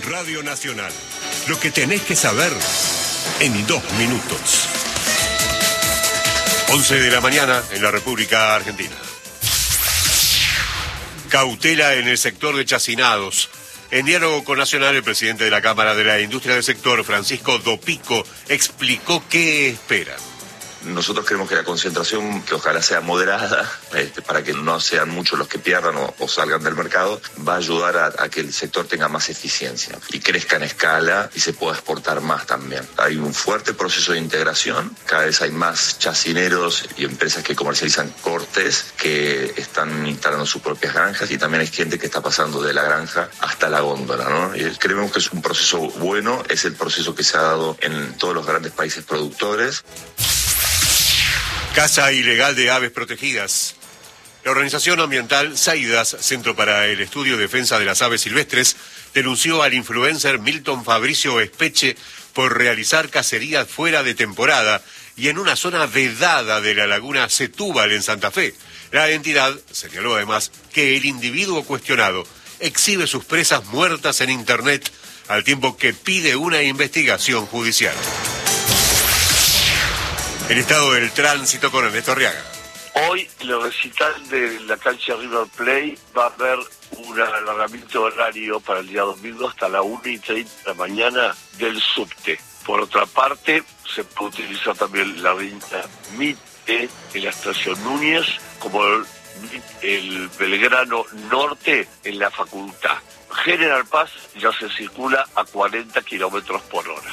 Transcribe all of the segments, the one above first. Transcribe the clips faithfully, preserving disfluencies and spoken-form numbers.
Radio Nacional. Lo que tenés que saber en dos minutos. once de la mañana en la República Argentina. Cautela en el sector de chacinados. En diálogo con Nacional, el presidente de la Cámara de la Industria del Sector, Francisco Dopico, explicó qué espera. Nosotros creemos que la concentración, que ojalá sea moderada, este, para que no sean muchos los que pierdan o, o salgan del mercado, va a ayudar a, a que el sector tenga más eficiencia y crezca en escala y se pueda exportar más también. Hay un fuerte proceso de integración, cada vez hay más chacineros y empresas que comercializan cortes que están instalando sus propias granjas, y también hay gente que está pasando de la granja hasta la góndola, ¿no? Y creemos que es un proceso bueno, es el proceso que se ha dado en todos los grandes países productores. Caza ilegal de aves protegidas. La organización ambiental Saidas, Centro para el Estudio y Defensa de las Aves Silvestres, denunció al influencer Milton Fabricio Espeche por realizar cacerías fuera de temporada y en una zona vedada de la laguna Setúbal en Santa Fe. La entidad señaló además que el individuo cuestionado exhibe sus presas muertas en internet al tiempo que pide una investigación judicial. El estado del tránsito con Ernesto Arriaga. Hoy, en el recital de la cancha River Plate va a haber un alargamiento horario para el día domingo hasta la una y treinta de la mañana del subte. Por otra parte, se puede utilizar también la avenida Mitre en la estación Núñez, como el, el Belgrano Norte en la Facultad. General Paz ya se circula a cuarenta kilómetros por hora.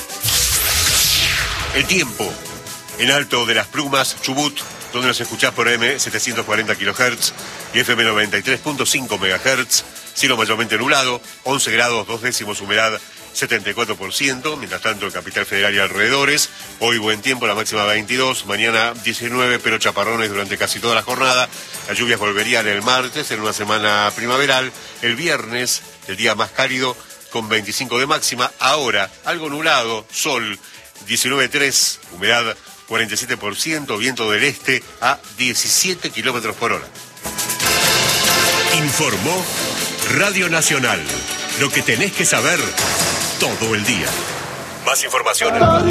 El tiempo. En Alto de las Plumas, Chubut, donde nos escuchás por A M setecientos cuarenta kilohertz y F M noventa y tres punto cinco megahertz, cielo mayormente nublado, once grados, dos décimos, humedad setenta y cuatro por ciento, mientras tanto en Capital Federal y alrededores, hoy buen tiempo, la máxima veintidós, mañana diecinueve, pero chaparrones durante casi toda la jornada, las lluvias volverían el martes, en una semana primaveral, el viernes, el día más cálido, con veinticinco de máxima, ahora algo nublado, sol, diecinueve punto tres, humedad cuarenta y siete por ciento, viento del este a diecisiete kilómetros por hora. Informó Radio Nacional. Lo que tenés que saber todo el día. Más información en